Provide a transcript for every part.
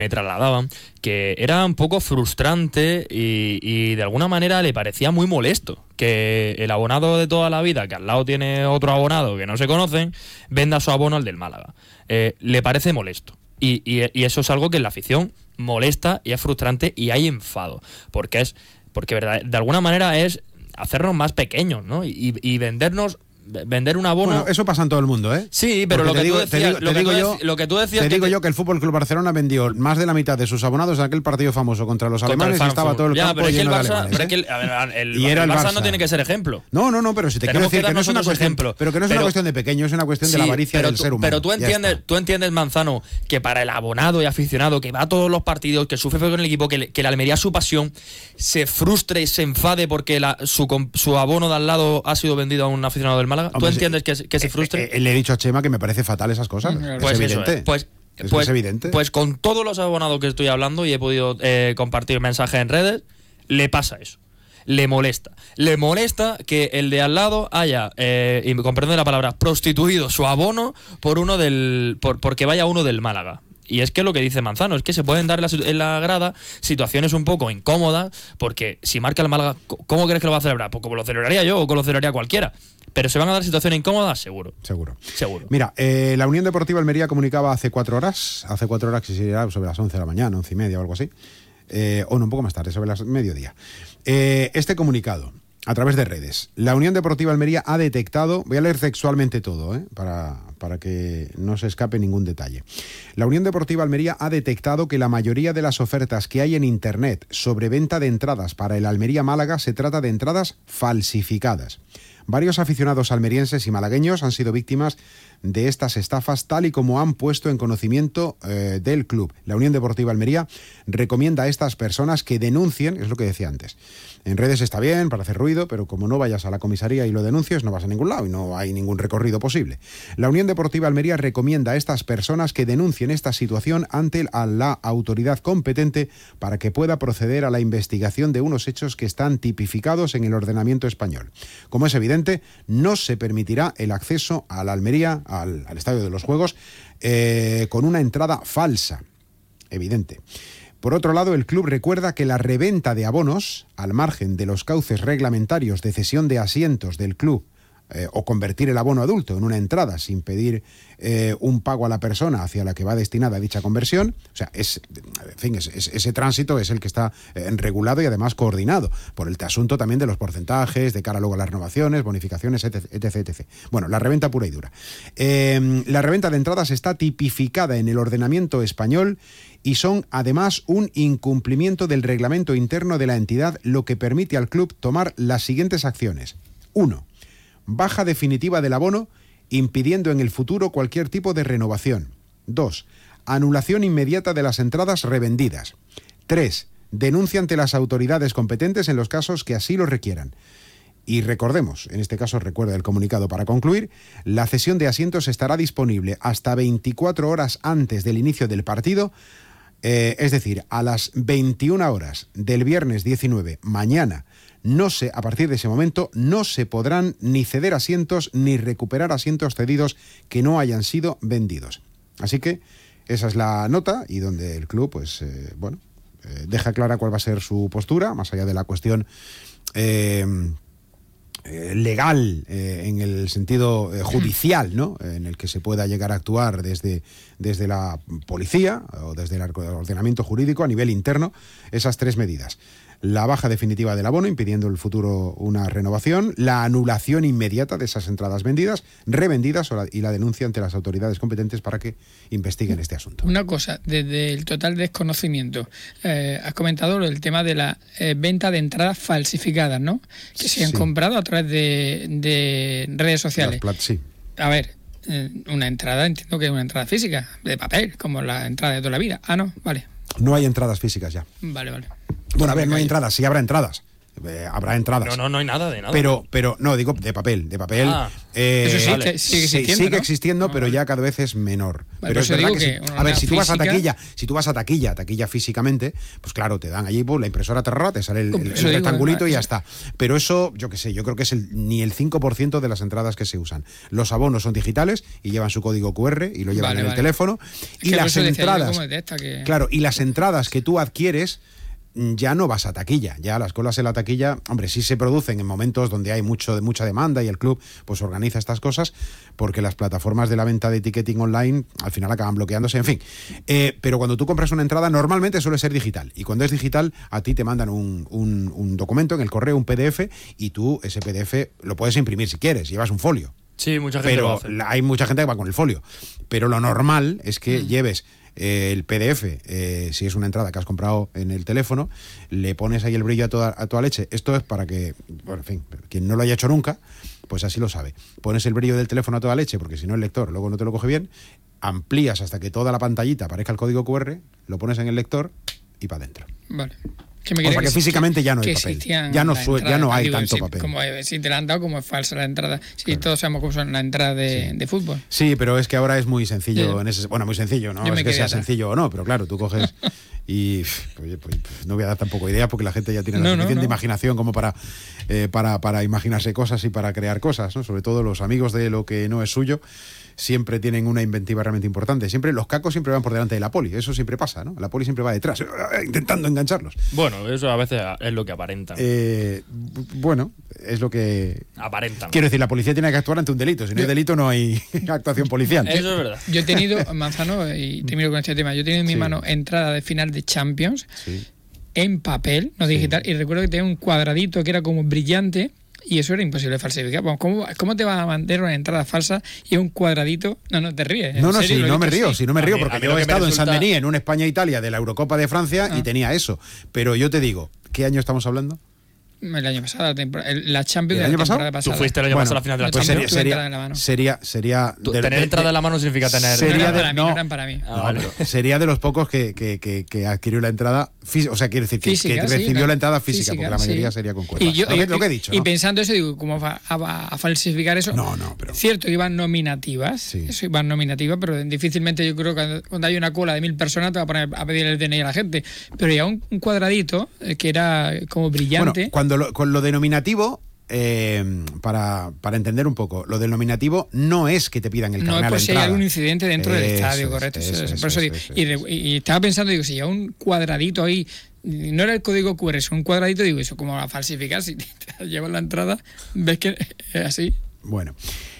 me trasladaban que era un poco frustrante y de alguna manera le parecía muy molesto que el abonado de toda la vida, que al lado tiene otro abonado que no se conocen, venda su abono al del Málaga. Le parece molesto. Y eso es algo que en la afición molesta y es frustrante y hay enfado. Porque ¿verdad? De alguna manera es hacernos más pequeños, ¿no? Y vender un abono. Bueno, eso pasa en todo el mundo, ¿eh? Sí, pero lo que tú decías. Te digo yo que el Fútbol Club Barcelona vendió más de la mitad de sus abonados en aquel partido famoso contra los alemanes y estaba todo el campo lleno de alemanes. El Barça no tiene que ser ejemplo. No, pero si te quiero decir que no es una cuestión, pero que no es una cuestión de pequeño, es una cuestión de la avaricia del ser humano. Pero tú entiendes, Manzano, que para el abonado y aficionado que va a todos los partidos, que sufre con el equipo, que la Almería es su pasión, se frustre y se enfade porque su abono de al lado ha sido vendido a un aficionado del Málaga. ¿Tú entiendes que se frustre? Le he dicho a Chema que me parece fatal esas cosas. Pues es evidente. Es evidente. Pues con todos los abonados que estoy hablando y he podido compartir mensajes en redes, le pasa eso. Le molesta. Le molesta que el de al lado haya, y me comprende la palabra, prostituido su abono porque vaya uno del Málaga. Y es que lo que dice Manzano, es que se pueden dar en la grada situaciones un poco incómodas, porque si marca el Málaga, ¿cómo crees que lo va a celebrar? Pues como lo celebraría yo o como lo celebraría cualquiera. Pero se van a dar situaciones incómodas, seguro. Mira, la Unión Deportiva Almería comunicaba hace 4 horas que se irá sobre las 11 de la mañana, 11:30 o algo así, o no, un poco más tarde, sobre las mediodía. Este comunicado, a través de redes, la Unión Deportiva Almería ha detectado, voy a leer textualmente todo, para que no se escape ningún detalle. La Unión Deportiva Almería ha detectado que la mayoría de las ofertas que hay en Internet sobre venta de entradas para el Almería Málaga se trata de entradas falsificadas. Varios aficionados almerienses y malagueños han sido víctimas de estas estafas, tal y como han puesto en conocimiento del club. La Unión Deportiva Almería recomienda a estas personas que denuncien, es lo que decía antes. En redes está bien para hacer ruido, pero como no vayas a la comisaría y lo denuncies, no vas a ningún lado y no hay ningún recorrido posible. La Unión Deportiva Almería recomienda a estas personas que denuncien esta situación ante la autoridad competente para que pueda proceder a la investigación de unos hechos que están tipificados en el ordenamiento español. Como es evidente, no se permitirá el acceso a la Almería, al Estadio de los Juegos, con una entrada falsa. Evidente. Por otro lado, el club recuerda que la reventa de abonos, al margen de los cauces reglamentarios de cesión de asientos del club, o convertir el abono adulto en una entrada sin pedir un pago a la persona hacia la que va destinada dicha conversión, o sea, ese tránsito es el que está regulado y además coordinado por el asunto también de los porcentajes, de cara luego a las renovaciones, bonificaciones, etc. Bueno, la reventa pura y dura. La reventa de entradas está tipificada en el ordenamiento español y son además un incumplimiento del reglamento interno de la entidad, lo que permite al club tomar las siguientes acciones. 1. Baja definitiva del abono, impidiendo en el futuro cualquier tipo de renovación. 2. Anulación inmediata de las entradas revendidas. 3. Denuncia ante las autoridades competentes en los casos que así lo requieran. Y recordemos, en este caso recuerda el comunicado para concluir, la cesión de asientos estará disponible hasta 24 horas antes del inicio del partido, es decir, a las 21 horas del viernes 19, mañana. A partir de ese momento no se podrán ni ceder asientos ni recuperar asientos cedidos que no hayan sido vendidos. Así que esa es la nota y donde el club deja clara cuál va a ser su postura, más allá de la cuestión legal en el sentido judicial, ¿no? En el que se pueda llegar a actuar desde la policía o desde el ordenamiento jurídico a nivel interno, esas 3 medidas. La baja definitiva del abono, impidiendo el futuro una renovación, la anulación inmediata de esas entradas revendidas y la denuncia ante las autoridades competentes para que investiguen este asunto. Una cosa, desde el total desconocimiento, has comentado el tema de la venta de entradas falsificadas, ¿no? Que se han comprado a través de redes sociales. Sí. A ver, una entrada, entiendo que es una entrada física, de papel, como la entrada de toda la vida. Ah, no, vale. No hay entradas físicas ya. Vale. Bueno, a ver, no hay entradas, sí habrá entradas. Habrá entradas. No hay nada de nada. Pero no, digo de papel. Eso sigue existiendo, ¿no? Pero ya cada vez es menor. Vale, pero es verdad que a ver, si tú vas a taquilla físicamente, pues claro, te dan allí la impresora te sale el rectangulito y ya está. Pero eso, yo qué sé, yo creo que es ni el 5% de las entradas que se usan. Los abonos son digitales y llevan su código QR y lo llevan en el teléfono. Y las entradas, claro, y las entradas que tú adquieres ya no vas a taquilla, ya las colas en la taquilla, hombre, sí se producen en momentos donde hay mucha demanda y el club pues organiza estas cosas, porque las plataformas de la venta de ticketing online al final acaban bloqueándose, en fin. Pero cuando tú compras una entrada normalmente suele ser digital, y cuando es digital a ti te mandan un documento en el correo, un PDF, y tú ese PDF lo puedes imprimir si quieres, llevas un folio. Sí, mucha gente lo hace. Hay mucha gente que va con el folio, pero lo normal es que lleves el PDF, si es una entrada que has comprado en el teléfono, le pones ahí el brillo a toda leche. Esto es para que, bueno, en fin, quien no lo haya hecho nunca, pues así lo sabe. Pones el brillo del teléfono a toda leche, porque si no el lector luego no te lo coge bien, amplías hasta que toda la pantallita aparezca el código QR, lo pones en el lector y para adentro. Vale. O sea que físicamente ya no hay papel. Ya no hay tanto papel. Como si te la han dado, como es falsa la entrada. Si claro. Todos sabemos cómo son las entradas de fútbol. Sí, pero es que ahora es muy sencillo. Bueno, muy sencillo, no es que sea sencillo o no, pero claro, tú coges y pues no voy a dar tampoco idea porque la gente ya tiene la suficiente imaginación como para imaginarse cosas y para crear cosas, ¿no? Sobre todo los amigos de lo que no es suyo siempre tienen una inventiva realmente importante. Los cacos siempre van por delante de la poli, eso siempre pasa, ¿no? La poli siempre va detrás, intentando engancharlos. Bueno, eso a veces es lo que aparentan. Bueno, es lo que aparentan. Quiero decir, la policía tiene que actuar ante un delito. Si no hay delito, no hay actuación policial. Eso es verdad. Yo he tenido, Manzano, y termino con este tema, yo he tenido en mi mano entrada de final de Champions en papel, no digital, y recuerdo que tenía un cuadradito que era como brillante. Y eso era imposible de falsificar. Bueno, ¿cómo te vas a mandar una entrada falsa y un cuadradito? No te ríes. No, si no me río, porque yo he estado en Saint-Denis, en un España-Italia de la Eurocopa de Francia y tenía eso. Pero yo te digo, ¿qué año estamos hablando? El año pasado, la Champions de la temporada pasada. Tú fuiste el año pasado a la final de la Champions. Sería tener entrada en la mano significa tener. No eran para mí. Sería de los pocos que adquirió la entrada física, o sea, quiere decir que recibió la entrada física, porque la mayoría sería con cuerda. Lo que he dicho. Y pensando eso, digo, ¿cómo va a falsificar eso? No, pero cierto, iban nominativas, eso iban nominativas, pero difícilmente yo creo que cuando hay una cola de 1000 personas te va a poner a pedir el DNI a la gente. Pero ya un cuadradito que era como brillante. Bueno, con lo denominativo, para entender un poco, lo denominativo no es que te pidan el carnet a la entrada. No es por si hay algún incidente dentro del estadio, correcto. Por eso digo, y estaba pensando, digo, si ya un cuadradito ahí, no era el código QR, es un cuadradito, digo, eso como a falsificar, si te llevas la entrada, ves que es así. Bueno.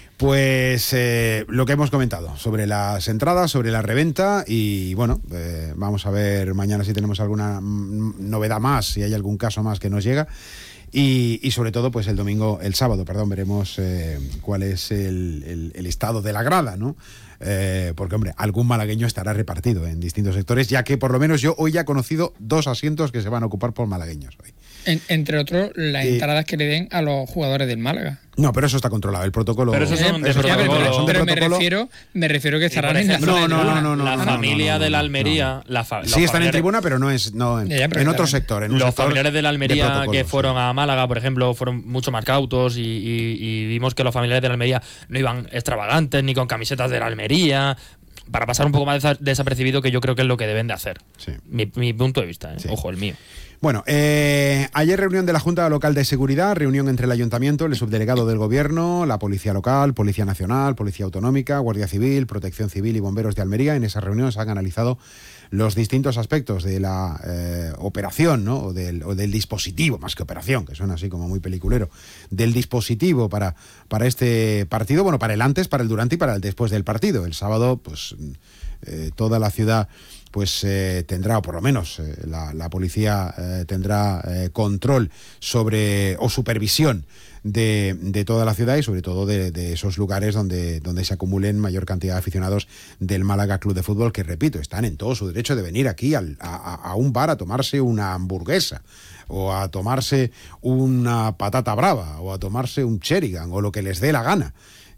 Pues lo que hemos comentado sobre las entradas, sobre la reventa y bueno, vamos a ver mañana si tenemos alguna novedad más, si hay algún caso más que nos llega y sobre todo pues el sábado, veremos cuál es el estado de la grada, ¿no? Porque, hombre, algún malagueño estará repartido en distintos sectores, ya que por lo menos yo hoy ya he conocido 2 asientos que se van a ocupar por malagueños hoy. Entre otros, las entradas que le den a los jugadores del Málaga. No, pero eso está controlado, el protocolo. Pero eso son de protocolo. Pero me refiero que estarán en la tribuna. No. La familia de la Almería. Sí, están en tribuna, pero no en otro sector. Los familiares de la Almería que fueron a Málaga, por ejemplo, fueron mucho más cautos y vimos que los familiares de la Almería no iban extravagantes ni con camisetas de la Almería, para pasar un poco más desapercibido, que yo creo que es lo que deben de hacer. Sí. Mi punto de vista, ojo, el mío. Bueno, ayer reunión de la Junta Local de Seguridad, reunión entre el Ayuntamiento, el subdelegado del Gobierno, la Policía Local, Policía Nacional, Policía Autonómica, Guardia Civil, Protección Civil y Bomberos de Almería. En esa reunión se han analizado los distintos aspectos de la operación, ¿no? o del dispositivo, más que operación, que suena así como muy peliculero, del dispositivo para este partido, bueno, para el antes, para el durante y para el después del partido. El sábado, pues toda la ciudad pues tendrá, o por lo menos la policía tendrá control sobre o supervisión de toda la ciudad y sobre todo de esos lugares donde se acumulen mayor cantidad de aficionados del Málaga Club de Fútbol, que repito, están en todo su derecho de venir aquí a un bar a tomarse una hamburguesa o a tomarse una patata brava o a tomarse un Sheridan o lo que les dé la gana.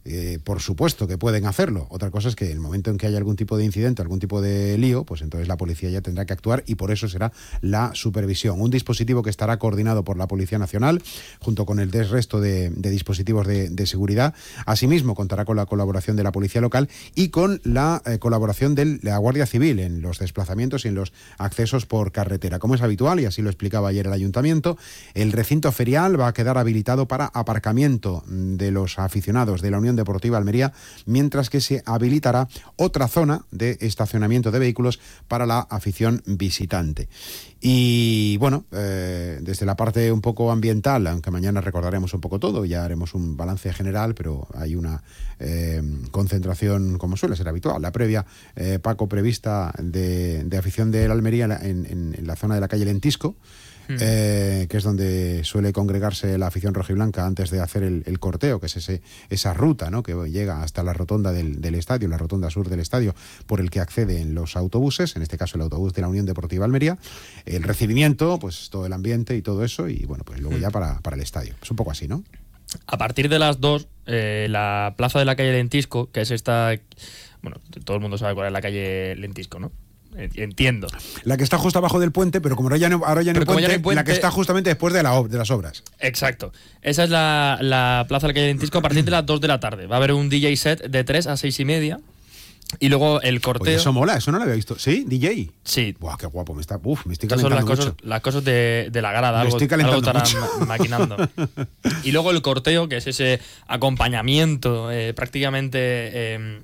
por supuesto que pueden hacerlo. Otra cosa es que en el momento en que haya algún tipo de incidente, algún tipo de lío, pues entonces la policía ya tendrá que actuar y por eso será la supervisión. Un dispositivo que estará coordinado por la Policía Nacional junto con el resto de dispositivos de seguridad. Asimismo, contará con la colaboración de la Policía Local y con la colaboración de la Guardia Civil en los desplazamientos y en los accesos por carretera. Como es habitual, y así lo explicaba ayer el Ayuntamiento, el recinto ferial va a quedar habilitado para aparcamiento de los aficionados de la Unión Deportiva Almería, mientras que se habilitará otra zona de estacionamiento de vehículos para la afición visitante. Y bueno, desde la parte un poco ambiental, aunque mañana recordaremos un poco todo, ya haremos un balance general, pero hay una concentración, como suele ser habitual, la previa, Paco, prevista de afición de la Almería en la zona de la calle Lentisco, que es donde suele congregarse la afición rojiblanca antes de hacer el corteo, que es esa ruta, ¿no?, que llega hasta la rotonda del estadio, la rotonda sur del estadio, por el que acceden los autobuses, en este caso el autobús de la Unión Deportiva Almería, el recibimiento, pues todo el ambiente y todo eso, y bueno, pues luego ya para el estadio. Es un poco así, ¿no? A partir de las 2, la plaza de la calle Lentisco, que es esta... Bueno, todo el mundo sabe cuál es la calle Lentisco, ¿no? Entiendo. La que está justo abajo del puente, pero ahora ya no hay puente, la que está justamente después de las obras. Exacto. Esa es la plaza de la calle Lentisco a partir de las 2 de la tarde. Va a haber un DJ set de 3 a 6 y media. Y luego el corteo. Oye, eso mola, eso no lo había visto. ¿Sí? ¿DJ? Sí. Buah, qué guapo, me estoy calentando mucho. Las cosas de la grada, algo estarán maquinando. Y luego el corteo, que es ese acompañamiento prácticamente...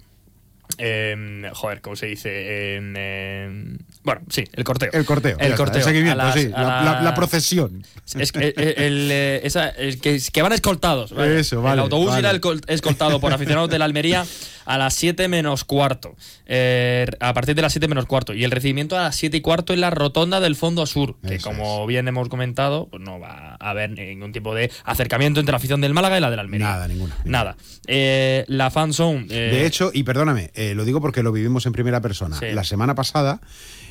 ¿cómo se dice? Bueno, sí, el corteo. El seguimiento, sí. La procesión. Es que van escoltados. ¿Vale? Eso, vale. El autobús irá escoltado por aficionados de la Almería a las 7 menos cuarto. A partir de las 7 menos cuarto. Y el recibimiento a las 7 y cuarto en la rotonda del fondo sur. Que eso como bien hemos comentado, pues no va a haber ningún tipo de acercamiento entre la afición del Málaga y la de la Almería. Nada. La fan zone. De hecho, y perdóname, lo digo porque lo vivimos en primera persona. Sí. La semana pasada,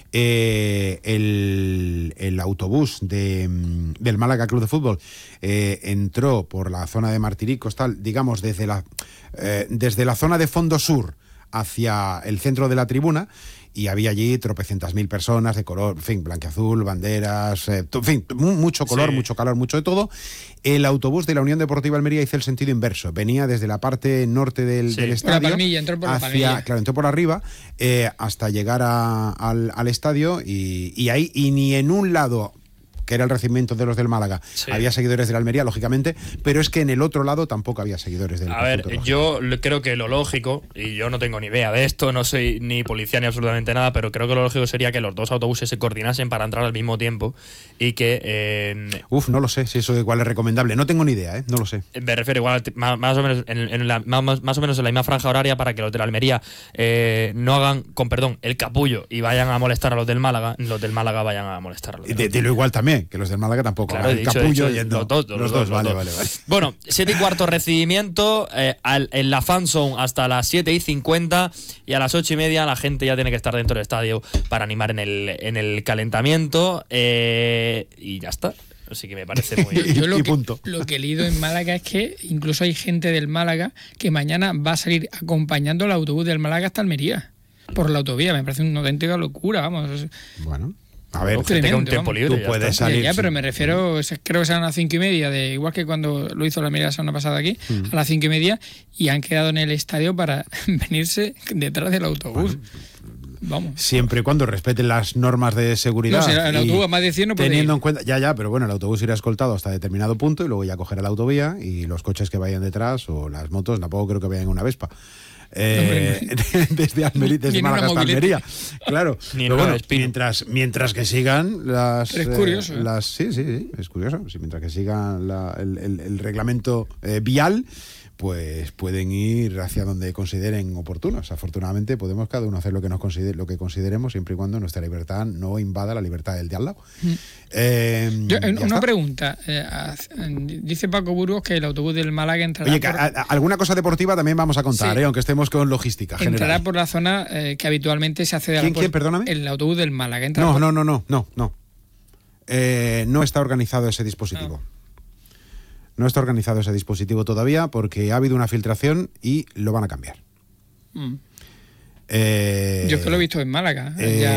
el autobús del Málaga Club de Fútbol entró por la zona de Martiricos, digamos, desde la zona de fondo sur hacia el centro de la tribuna, y había allí tropecientas mil personas de color, en fin, blanqueazul, banderas, en fin, mucho color, sí, mucho calor, mucho de todo. El autobús de la Unión Deportiva Almería hizo el sentido inverso, venía desde la parte norte del estadio, la Palmilla, entró por la Palmilla. Claro, entró por arriba hasta llegar al estadio, y ahí, y ni en un lado, que era el recibimiento de los del Málaga, sí, había seguidores de la Almería, lógicamente, pero es que en el otro lado tampoco había seguidores del Málaga. A ver, yo creo que lo lógico, y yo no tengo ni idea de esto, no soy ni policía ni absolutamente nada, pero creo que lo lógico sería que los dos autobuses se coordinasen para entrar al mismo tiempo y que... no lo sé si eso igual es recomendable, no tengo ni idea, no lo sé. Me refiero igual más o menos más o menos en la misma franja horaria, para que los de la Almería no hagan, con perdón, el capullo y vayan a molestar a los del Málaga vayan a molestar a los del Málaga. Dilo igual también, que los del Málaga tampoco. Claro, el capullo yendo. Los dos. Vale. Bueno, 7 y cuarto recibimiento, en la fan zone hasta las 7 y 50, y a las 8 y media la gente ya tiene que estar dentro del estadio para animar en el calentamiento, y ya está. Así que me parece muy bien. Yo lo que he leído en Málaga es que incluso hay gente del Málaga que mañana va a salir acompañando el autobús del Málaga hasta Almería por la autovía. Me parece una auténtica locura, vamos. Bueno, a ver, tremendo, un tiempo libre, tú puedes salir. Ya, pero me refiero, creo que serán a las 5 y media, igual que cuando lo hizo la Almería la semana pasada aquí, a las 5 y media, y han quedado en el estadio para venirse detrás del autobús. Vamos. Siempre y cuando respeten las normas de seguridad. No, si el autobús más de 100 no puede teniendo ir. En cuenta, ya, pero bueno, el autobús irá escoltado hasta determinado punto y luego ya cogerá la autovía, y los coches que vayan detrás o las motos, tampoco creo que vayan en una Vespa. Desde Málaga hasta Almería, claro. Pero bueno, mientras que sigan las. Es curioso. Sí, es curioso. Sí, mientras que sigan el reglamento vial, pues pueden ir hacia donde consideren oportunos. Afortunadamente podemos cada uno hacer lo que consideremos, siempre y cuando nuestra libertad no invada la libertad del de al lado. Una pregunta. Dice Paco Burgos que el autobús del Málaga entrará. Oye, alguna cosa deportiva también vamos a contar, sí, aunque estemos con logística entrará general. Por la zona que habitualmente se accede a la ¿Quién, perdóname? El autobús del Málaga. No. No está organizado ese dispositivo. No está organizado ese dispositivo todavía porque ha habido una filtración y lo van a cambiar. Yo es que lo he visto en Málaga.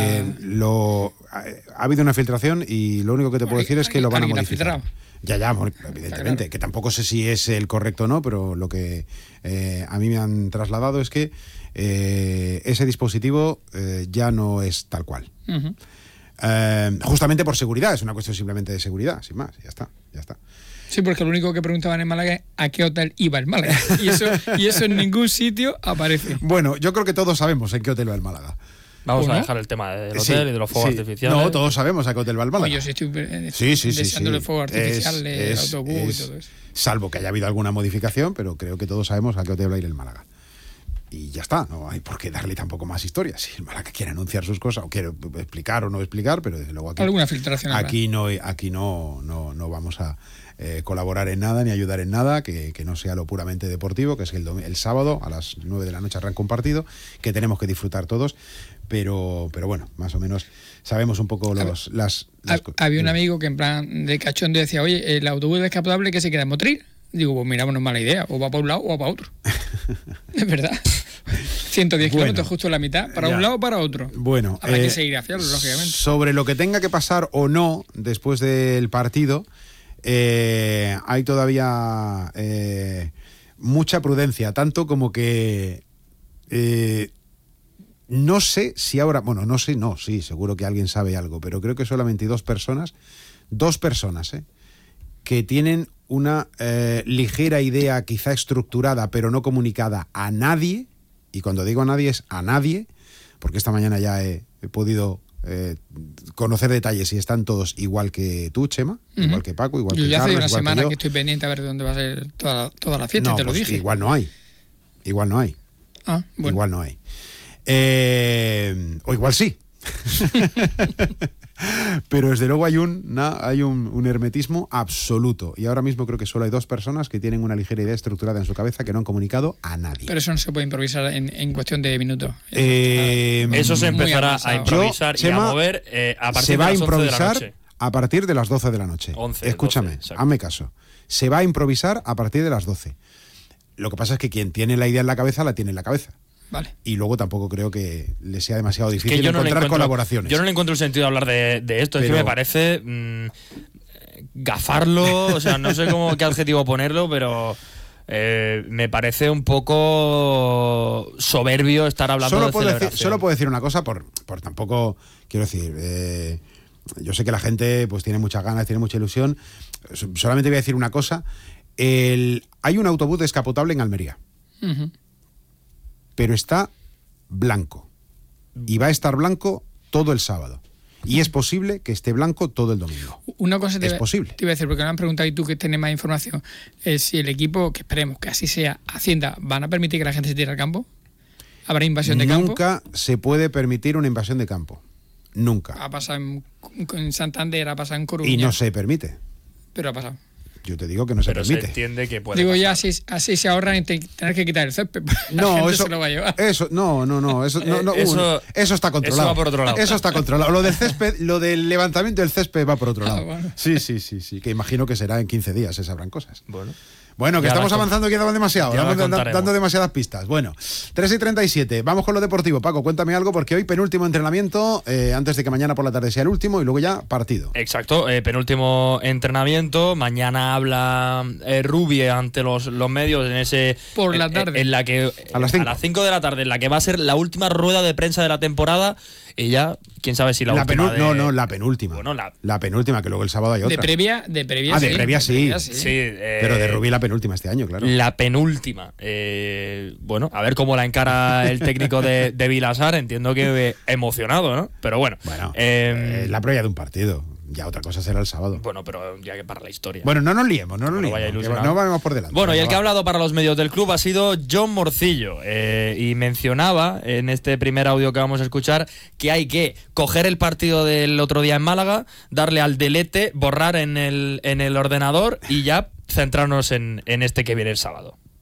Ha habido una filtración y lo único que te puedo decir es que lo van a modificar. Ya, evidentemente, que tampoco sé si es el correcto o no, pero lo que a mí me han trasladado es que ese dispositivo ya no es tal cual. Uh-huh. Justamente por seguridad, es una cuestión simplemente de seguridad, sin más, ya está. Sí, porque lo único que preguntaban en Málaga es a qué hotel iba el Málaga. Y eso en ningún sitio aparece. Bueno, yo creo que todos sabemos en qué hotel va el Málaga. Vamos a dejar el tema del hotel y de los fuegos artificiales. No, todos sabemos a qué hotel va el Málaga. Pues yo sí estoy deseando los fuegos artificiales, autobús y todo eso. Salvo que haya habido alguna modificación, pero creo que todos sabemos a qué hotel va a ir el Málaga. Y ya está, no hay por qué darle tampoco más historia. Si el Málaga quiere anunciar sus cosas o quiere explicar o no explicar, pero desde luego aquí alguna filtración aquí no vamos a colaborar en nada ni ayudar en nada que no sea lo puramente deportivo, que es que el sábado a las 9 de la noche arranca un partido que tenemos que disfrutar todos, pero bueno, más o menos sabemos un poco había un amigo que en plan de cachondo decía, oye, el autobús descapotable que se queda en Motril. Digo, pues mira, no es mala idea, o va para un lado o va para otro. Es verdad. 110 kilómetros, justo la mitad, para un lado o para otro. Bueno, habrá que seguir haciendo, lógicamente. Sobre lo que tenga que pasar o no después del partido, hay todavía mucha prudencia, tanto como que no sé si ahora, sí, seguro que alguien sabe algo, pero creo que solamente dos personas, que tienen una ligera idea quizá estructurada pero no comunicada a nadie, y cuando digo a nadie es a nadie, porque esta mañana ya he podido conocer detalles y están todos igual que tú, Chema, igual que Paco, igual que Carlos. Yo ya hace una semana que estoy pendiente a ver dónde va a ser toda la fiesta, te lo dije. Igual no hay. Ah, bueno. Igual no hay. O igual sí. Pero desde luego hay un hermetismo absoluto, y ahora mismo creo que solo hay dos personas que tienen una ligera idea estructurada en su cabeza que no han comunicado a nadie. Pero eso no se puede improvisar en cuestión de minutos. Eso se empezará a improvisar y a mover a partir de las 11 de la noche. A partir de las 12 de la noche. 11, escúchame, 12, hazme caso. Se va a improvisar a partir de las 12. Lo que pasa es que quien tiene la idea en la cabeza la tiene en la cabeza. Vale. Y luego tampoco creo que le sea demasiado difícil encontrar colaboraciones. Yo no le encuentro el sentido de hablar de esto. Es que me parece gafarlo, o sea, no sé qué adjetivo ponerlo, pero me parece un poco soberbio estar hablando de celebración. Solo puedo decir una cosa, por tampoco, quiero decir, yo sé que la gente pues tiene muchas ganas, tiene mucha ilusión. Solamente voy a decir una cosa. Hay un autobús descapotable en Almería. Uh-huh. Pero está blanco. Y va a estar blanco todo el sábado. Y es posible que esté blanco todo el domingo. Una cosa es posible. Te iba a decir, porque me han preguntado, y tú que tienes más información, si el equipo, que esperemos que así sea, Hacienda, ¿van a permitir que la gente se tire al campo? ¿Habrá invasión de campo? Nunca se puede permitir una invasión de campo. Nunca. Ha pasado en Santander, ha pasado en Coruña. Y no se permite. Pero ha pasado. Yo te digo que no se permite. Se entiende que puede Digo, pasar. ya así se ahorran en tener que quitar el césped. No, eso se lo va a llevar. Eso está controlado. Eso va por otro lado. Eso está controlado. Lo del césped, lo del levantamiento del césped va por otro lado. Bueno. Sí. Que imagino que será en 15 días, se sabrán cosas. Bueno, que estamos avanzando y quedamos demasiado. Estamos dando demasiadas pistas. Bueno, 3:37. Vamos con lo deportivo. Paco, cuéntame algo, porque hoy penúltimo entrenamiento, antes de que mañana por la tarde sea el último, y luego ya partido. Exacto, penúltimo entrenamiento. Mañana habla Rubie ante los medios en ese... Por la tarde. En la que, a las 5 de la tarde, en la que va a ser la última rueda de prensa de la temporada. Y ya, quién sabe si la última. La penúltima. Bueno, la penúltima, que luego el sábado hay otra. De previa de sí. previa sí. Pero de Rubí la penúltima este año, claro. La penúltima. Bueno, a ver cómo la encara el técnico de Vilasar. Entiendo que emocionado, ¿no? Pero bueno. La previa de un partido. Ya otra cosa será el sábado. Bueno, pero ya que para la historia. Bueno, no nos liemos. No vayamos por delante. Bueno, y el que ha hablado para los medios del club ha sido John Morcillo. Y mencionaba en este primer audio que vamos a escuchar que hay que coger el partido del otro día en Málaga, darle al delete, borrar en el ordenador y ya centrarnos en este que viene el sábado.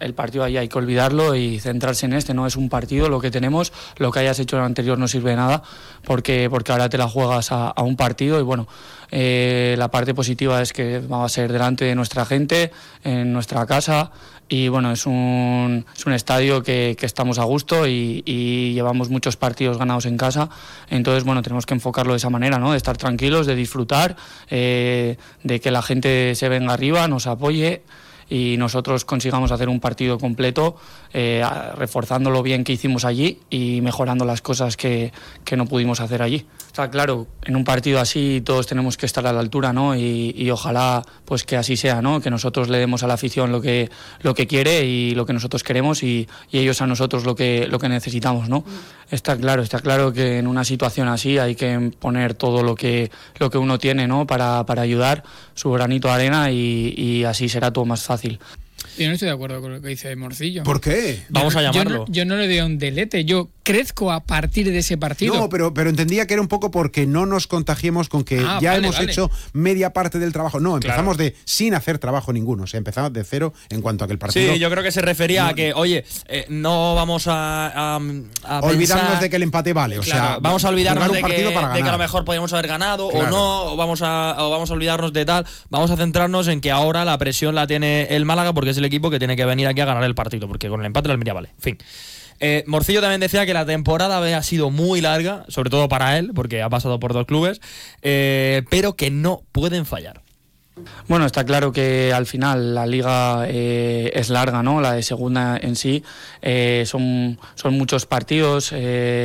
el partido ahí hay que olvidarlo y centrarse en este, no es un partido lo que tenemos, lo que hayas hecho en el anterior no sirve de nada porque ahora te la juegas a un partido y bueno, la parte positiva es que va a ser delante de nuestra gente, en nuestra casa y bueno, es un estadio que estamos a gusto y llevamos muchos partidos ganados en casa, entonces bueno, tenemos que enfocarlo de esa manera, ¿no? De estar tranquilos, de disfrutar, de que la gente se venga arriba, nos apoye y nosotros consigamos hacer un partido completo, reforzando lo bien que hicimos allí y mejorando las cosas que no pudimos hacer allí. Está claro, en un partido así todos tenemos que estar a la altura, ¿no? Y ojalá pues que así sea, ¿no? Que nosotros le demos a la afición lo que quiere y lo que nosotros queremos y ellos a nosotros lo que necesitamos, ¿no? Está claro que en una situación así hay que poner todo lo que uno tiene, ¿no? Para ayudar, su granito de arena y así será todo más fácil. Yo no estoy de acuerdo con lo que dice Morcillo. ¿Por qué? Vamos a llamarlo. Yo no le doy un delete. Yo crezco a partir de ese partido. No, pero entendía que era un poco porque no nos contagiemos con que hemos hecho media parte del trabajo. No, empezamos sin hacer trabajo ninguno. O sea, empezamos de cero en cuanto a que el partido... Sí, yo creo que se refería a que, oye, no vamos a olvidarnos pensar, de que el empate vale. O sea, vamos a olvidarnos de que a lo mejor podríamos haber ganado o no, o vamos a olvidarnos de tal. Vamos a centrarnos en que ahora la presión la tiene el Málaga porque es el equipo que tiene que venir aquí a ganar el partido, porque con el empate la Almería vale. En fin. Morcillo también decía que la temporada había sido muy larga, sobre todo para él, porque ha pasado por 2 clubes, pero que no pueden fallar. Bueno, está claro que al final la liga es larga, ¿no? La de segunda en sí. Son muchos partidos.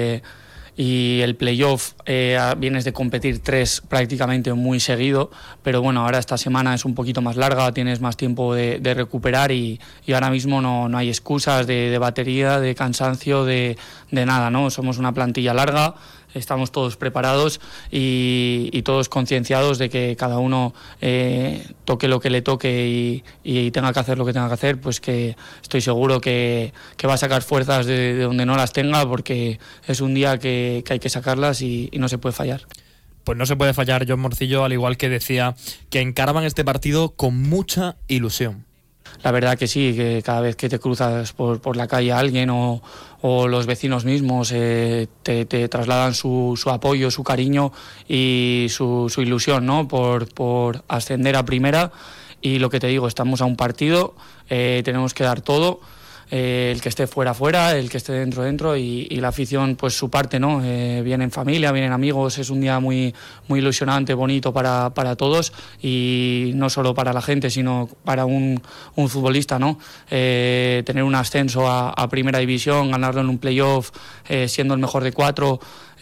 Y el playoff vienes de competir 3 prácticamente muy seguido, pero bueno, ahora esta semana es un poquito más larga, tienes más tiempo de recuperar y ahora mismo no hay excusas de batería, de cansancio, de nada, ¿no? Somos una plantilla larga, estamos todos preparados y todos concienciados de que cada uno toque lo que le toque y tenga que hacer lo que tenga que hacer, pues que estoy seguro que va a sacar fuerzas de donde no las tenga, porque es un día que hay que sacarlas y no se puede fallar. Pues no se puede fallar. John Morcillo, al igual que decía, que encaraban este partido con mucha ilusión. La verdad que sí, que cada vez que te cruzas por la calle a alguien o los vecinos mismos te trasladan su apoyo, su cariño y su ilusión, ¿no? por ascender a primera, y lo que te digo, estamos a un partido, tenemos que dar todo. El que esté fuera, el que esté dentro y la afición pues su parte, ¿no? Vienen familia, vienen amigos, es un día muy, muy ilusionante, bonito para todos y no solo para la gente, sino para un futbolista, ¿no? Tener un ascenso a primera división, ganarlo en un playoff, siendo el mejor de 4,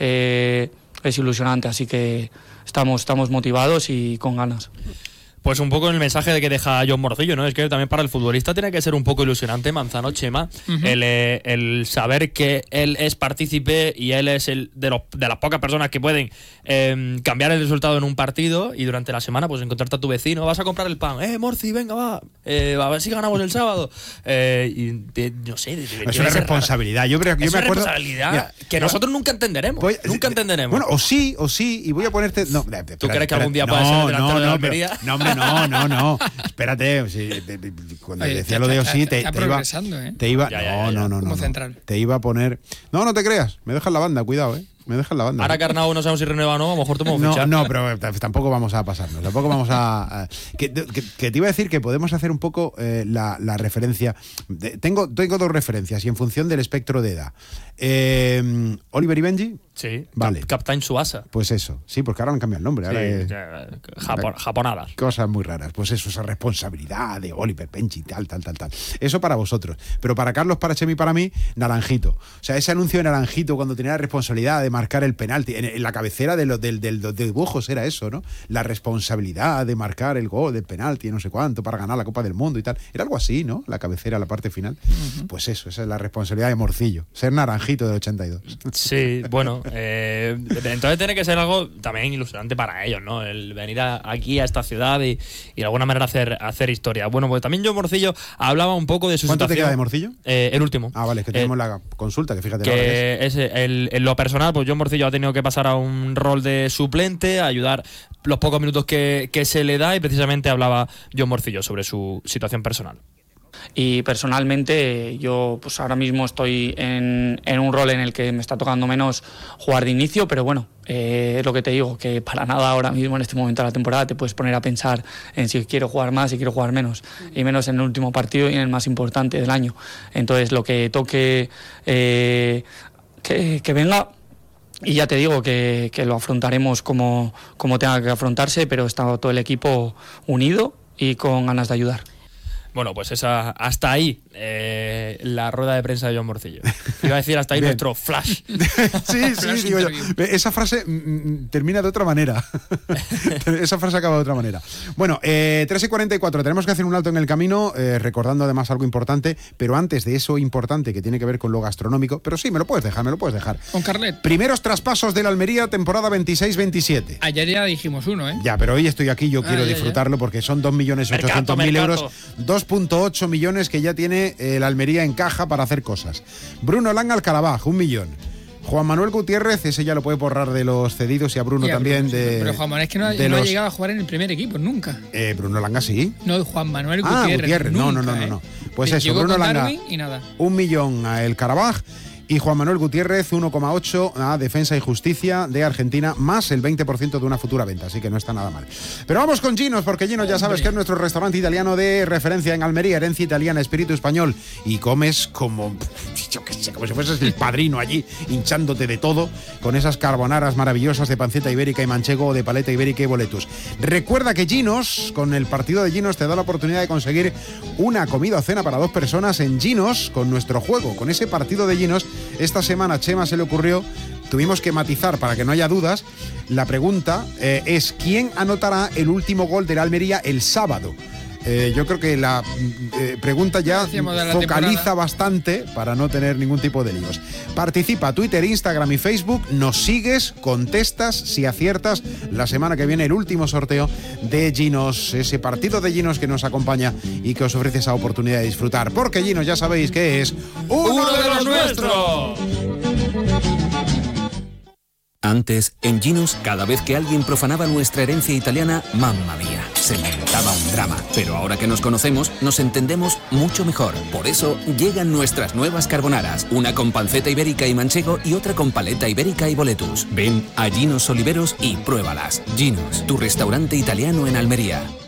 es ilusionante, así que estamos motivados y con ganas. Pues un poco el mensaje de que deja John Morcillo, ¿no? Es que también para el futbolista tiene que ser un poco ilusionante, Manzano, Chema, el saber que él es partícipe y él es el de las pocas personas que pueden cambiar el resultado en un partido, y durante la semana pues encontrarte a tu vecino, vas a comprar el pan, Morci, venga, va, a ver si ganamos el sábado. No sé, es una responsabilidad. Yo me acuerdo, responsabilidad, mira, que nosotros nunca entenderemos. Nunca entenderemos. Bueno, o sí, y voy a ponerte... No, ¿Tú crees que algún día puede ser el delantero de la Almería? No, hombre, no. Espérate, cuando decía lo de Osí te iba como central. Te iba a poner... No te creas, me dejas la banda, cuidado, me dejan la banda. Ahora que Arnau no sabemos si renueva o no, a lo mejor tomamos fichar. No, pero tampoco vamos a pasarnos. Tampoco vamos a... Que te iba a decir que podemos hacer un poco la referencia. Tengo 2 referencias y en función del espectro de edad. Oliver y Benji. Sí, vale. Captain Tsubasa. Pues eso, sí, porque ahora han cambiado el nombre. Ahora japonadas. Cosas muy raras. Pues eso, esa responsabilidad de Oliver, Benji, tal. Eso para vosotros. Pero para Carlos, para Chemi y para mí, Naranjito. O sea, ese anuncio de Naranjito cuando tenía la responsabilidad de marcar el penalti, en la cabecera de los dibujos era eso, ¿no? La responsabilidad de marcar el gol del penalti, no sé cuánto, para ganar la Copa del Mundo y tal. Era algo así, ¿no? La cabecera, la parte final. Pues eso, esa es la responsabilidad de Morcillo. Ser Naranjito de 82. Sí, bueno... entonces tiene que ser algo también ilusionante para ellos, ¿no? El venir aquí a esta ciudad y de alguna manera hacer historia. Bueno, pues también John Morcillo hablaba un poco de su situación. ¿Cuánto te queda de Morcillo? El último. Ah, vale, es que tenemos la consulta, que fíjate. En lo personal, pues John Morcillo ha tenido que pasar a un rol de suplente, a ayudar los pocos minutos que se le da, y precisamente hablaba John Morcillo sobre su situación personal. Y personalmente yo pues ahora mismo estoy en un rol en el que me está tocando menos jugar de inicio, pero bueno, es lo que te digo, que para nada ahora mismo en este momento de la temporada te puedes poner a pensar en si quiero jugar más, si quiero jugar menos, y menos en el último partido y en el más importante del año. Entonces lo que toque que venga. Y ya te digo que lo afrontaremos como tenga que afrontarse, pero está todo el equipo unido y con ganas de ayudar. Bueno, pues hasta ahí la rueda de prensa de Jon Morcillo. Iba a decir hasta ahí nuestro flash. Sí, digo yo. Esa frase termina de otra manera. Esa frase acaba de otra manera. Bueno, 3:44, tenemos que hacer un alto en el camino, recordando además algo importante, pero antes de eso importante que tiene que ver con lo gastronómico, pero sí, me lo puedes dejar. Con Carlet. Primeros traspasos de la Almería, temporada 26-27. Ayer ya dijimos uno, ¿eh? Ya, pero hoy estoy aquí, yo quiero disfrutarlo porque son 2.800.000 euros, 2,8 millones que ya tiene la Almería en caja para hacer cosas. Bruno Langa al Carabaj, 1 millón. Juan Manuel Gutiérrez, ese ya lo puede borrar de los cedidos, y a Bruno también. Pero Juan Manuel es que no ha llegado a jugar en el primer equipo, nunca. Bruno Langa sí. No, Juan Manuel Gutiérrez. Nunca, no. Pues eso, Bruno Langa, y nada. 1 millón a el Carabaj. Y Juan Manuel Gutiérrez, 1,8 a Defensa y Justicia de Argentina, más el 20% de una futura venta, así que no está nada mal. Pero vamos con Ginos, porque Ginos ya sabes que es nuestro restaurante italiano de referencia en Almería, herencia italiana, espíritu español, y comes como, yo qué sé, como si fueses el padrino allí, hinchándote de todo, con esas carbonaras maravillosas de panceta ibérica y manchego, o de paleta ibérica y boletus. Recuerda que Ginos, con el partido de Ginos, te da la oportunidad de conseguir una comida o cena para 2 personas en Ginos, con nuestro juego, con ese partido de Ginos. Esta semana a Chema se le ocurrió, tuvimos que matizar para que no haya dudas, la pregunta es ¿quién anotará el último gol de la Almería el sábado? Yo creo que la pregunta ya focaliza bastante para no tener ningún tipo de líos. Participa, Twitter, Instagram y Facebook, nos sigues, contestas, si aciertas, la semana que viene el último sorteo de Ginos, ese partido de Ginos que nos acompaña y que os ofrece esa oportunidad de disfrutar, porque Ginos ya sabéis que es ¡uno de los nuestros! Antes, en Ginos, cada vez que alguien profanaba nuestra herencia italiana, mamma mía, se montaba un drama. Pero ahora que nos conocemos, nos entendemos mucho mejor. Por eso, llegan nuestras nuevas carbonaras, una con panceta ibérica y manchego y otra con paleta ibérica y boletus. Ven a Ginos Oliveros y pruébalas. Ginos, tu restaurante italiano en Almería.